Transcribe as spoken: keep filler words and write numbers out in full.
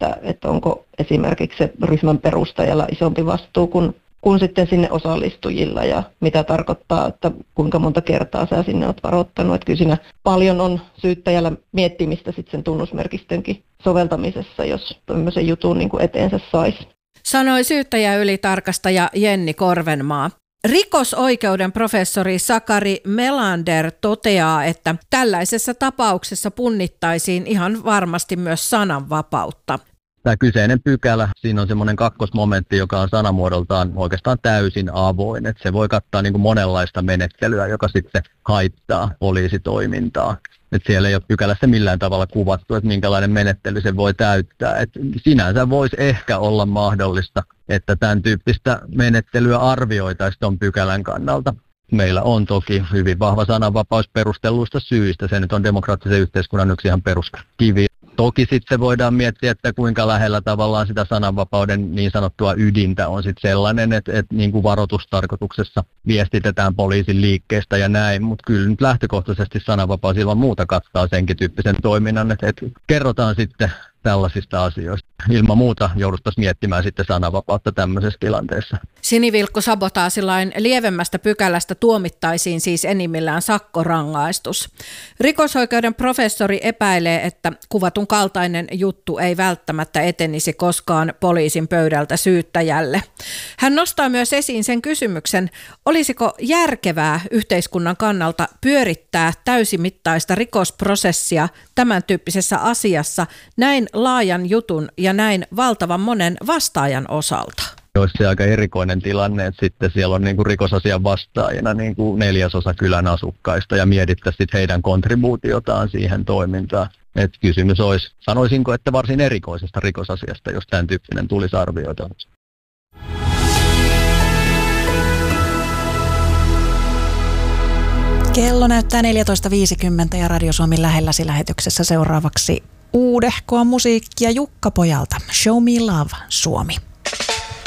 että, että onko esimerkiksi se ryhmän perustajalla isompi vastuu kuin, kuin sitten sinne osallistujilla ja mitä tarkoittaa, että kuinka monta kertaa sä sinne oot varoittanut. Että kyllä siinä paljon on syyttäjällä miettimistä sitten sen tunnusmerkistönkin soveltamisessa, jos tämmöisen jutun niin kuin eteensä saisi. Sanoi syyttäjäylitarkastaja Jenni Korvenmaa. Rikosoikeuden professori Sakari Melander toteaa, että tällaisessa tapauksessa punnittaisiin ihan varmasti myös sananvapautta. Tämä kyseinen pykälä, siinä on semmoinen kakkosmomentti, joka on sanamuodoltaan oikeastaan täysin avoin. Että se voi kattaa niin kuin monenlaista menettelyä, joka sitten haittaa poliisitoimintaa. Että siellä ei ole pykälässä millään tavalla kuvattu, että minkälainen menettely se voi täyttää. Et sinänsä voisi ehkä olla mahdollista, että tämän tyyppistä menettelyä arvioitaisiin tuon pykälän kannalta. Meillä on toki hyvin vahva sananvapaus perustelluista syistä. Se nyt on demokraattisen yhteiskunnan yksi ihan peruskivi. Toki sitten se voidaan miettiä, että kuinka lähellä tavallaan sitä sananvapauden niin sanottua ydintä on sitten sellainen, että, että niin kuin varoitustarkoituksessa viestitetään poliisin liikkeestä ja näin. Mutta kyllä nyt lähtökohtaisesti sananvapaus ilman muuta kattaa senkin tyyppisen toiminnan, että, että kerrotaan sitten tällaisista asioista. Ilman muuta jouduttaisiin miettimään sitten sananvapautta tämmöisessä tilanteessa. Sinivilkku-sabotaasilain lievemmästä pykälästä tuomittaisiin siis enimmillään sakkorangaistus. Rikosoikeuden professori epäilee, että kuvatun kaltainen juttu ei välttämättä etenisi koskaan poliisin pöydältä syyttäjälle. Hän nostaa myös esiin sen kysymyksen, olisiko järkevää yhteiskunnan kannalta pyörittää täysimittaista rikosprosessia tämän tyyppisessä asiassa näin laajan jutun ja näin valtavan monen vastaajan osalta. Olisi se aika erikoinen tilanne, että sitten siellä on niin kuin rikosasian vastaajina niin kuin neljäsosa kylän asukkaista ja mietittäisiin sitten heidän kontribuutiotaan siihen toimintaan. Että kysymys olisi, sanoisinko, että varsin erikoisesta rikosasiasta, jos tämän tyyppinen tulisi arvioita. Kello näyttää neljätoista viisikymmentä ja Radio Suomi lähelläsi lähetyksessä seuraavaksi uudehkoa musiikkia Jukka Pojalta. Show Me Love, Suomi.